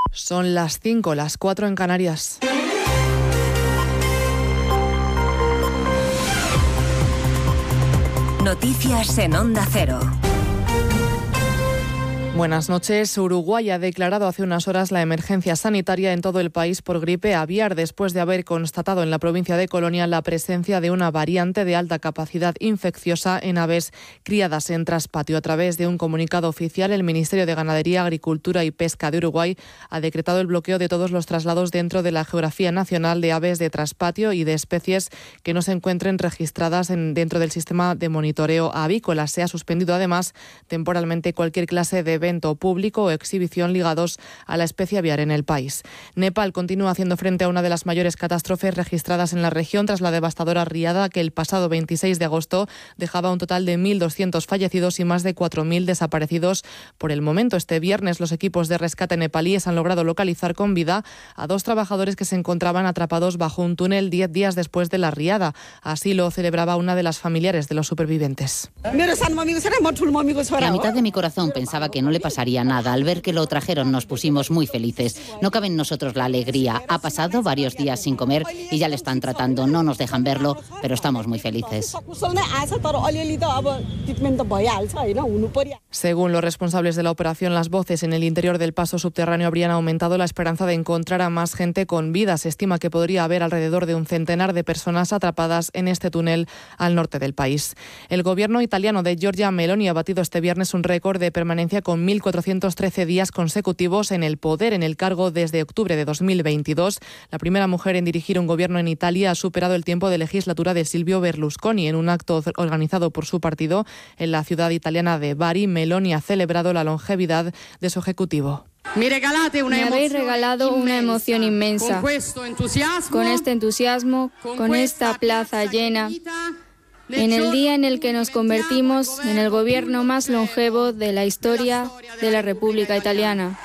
Son las 5, las 4 en Canarias. Noticias en Onda Cero. Buenas noches. Uruguay ha declarado hace unas horas la emergencia sanitaria en todo el país por gripe aviar, después de haber constatado en la provincia de Colonia la presencia de una variante de alta capacidad infecciosa en aves criadas en traspatio. A través de un comunicado oficial, el Ministerio de Ganadería, Agricultura y Pesca de Uruguay ha decretado el bloqueo de todos los traslados dentro de la geografía nacional de aves de traspatio y de especies que no se encuentren registradas dentro del sistema de monitoreo avícola. Se ha suspendido además temporalmente cualquier clase de evento público o exhibición ligados a la especie aviar en el país. Nepal continúa haciendo frente a una de las mayores catástrofes registradas en la región tras la devastadora riada que el pasado 26 de agosto dejaba un total de 1.200 fallecidos y más de 4.000 desaparecidos por el momento. Este viernes los equipos de rescate nepalíes han logrado localizar con vida a 2 trabajadores que se encontraban atrapados bajo un túnel 10 días después de la riada. Así lo celebraba una de las familiares de los supervivientes. La mitad de mi corazón pensaba que no le pasaría nada. Al ver que lo trajeron nos pusimos muy felices. No cabe en nosotros la alegría. Ha pasado varios días sin comer y ya le están tratando. No nos dejan verlo, pero estamos muy felices. Según los responsables de la operación, las voces en el interior del paso subterráneo habrían aumentado la esperanza de encontrar a más gente con vida. Se estima que podría haber alrededor de un centenar de personas atrapadas en este túnel al norte del país. El gobierno italiano de Giorgia Meloni ha batido este viernes un récord de permanencia con 1.413 días consecutivos en el poder, en el cargo desde octubre de 2022. La primera mujer en dirigir un gobierno en Italia ha superado el tiempo de legislatura de Silvio Berlusconi. En un acto organizado por su partido en la ciudad italiana de Bari, Meloni ha celebrado la longevidad de su ejecutivo. Me habéis regalado una emoción inmensa. Con este entusiasmo, con esta plaza llena, en el día en el que nos convertimos en el gobierno más longevo de la historia de la República Italiana.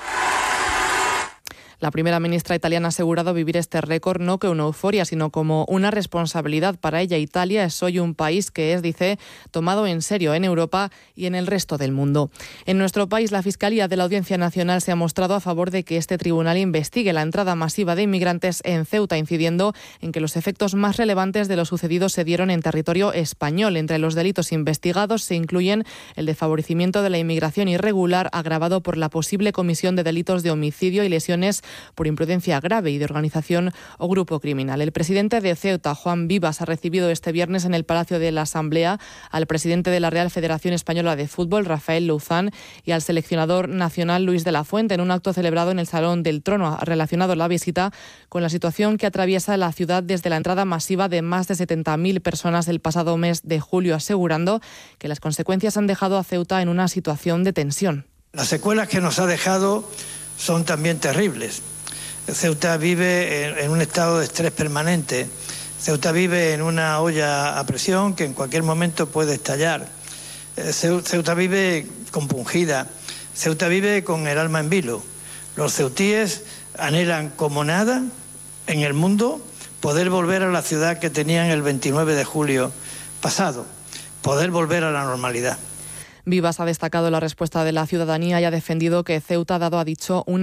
La primera ministra italiana ha asegurado vivir este récord no como una euforia, sino como una responsabilidad para ella. Italia es hoy un país que es, dice, tomado en serio en Europa y en el resto del mundo. En nuestro país, la Fiscalía de la Audiencia Nacional se ha mostrado a favor de que este tribunal investigue la entrada masiva de inmigrantes en Ceuta, incidiendo en que los efectos más relevantes de lo sucedido se dieron en territorio español. Entre los delitos investigados se incluyen el de favorecimiento de la inmigración irregular, agravado por la posible comisión de delitos de homicidio y lesiones por imprudencia grave y de organización o grupo criminal. El presidente de Ceuta, Juan Vivas, ha recibido este viernes en el Palacio de la Asamblea al presidente de la Real Federación Española de Fútbol, Rafael Luzán, y al seleccionador nacional Luis de la Fuente en un acto celebrado en el Salón del Trono. Ha relacionado la visita con la situación que atraviesa la ciudad desde la entrada masiva de más de 70.000 personas el pasado mes de julio, asegurando que las consecuencias han dejado a Ceuta en una situación de tensión. Las secuelas que nos ha dejado son también terribles. Ceuta vive en un estado de estrés permanente. Ceuta vive en una olla a presión que en cualquier momento puede estallar. Ceuta vive compungida. Ceuta vive con el alma en vilo. Los ceutíes anhelan como nada en el mundo poder volver a la ciudad que tenían el 29 de julio pasado, poder volver a la normalidad. Vivas ha destacado la respuesta de la ciudadanía y ha defendido que Ceuta ha dado, ha dicho, una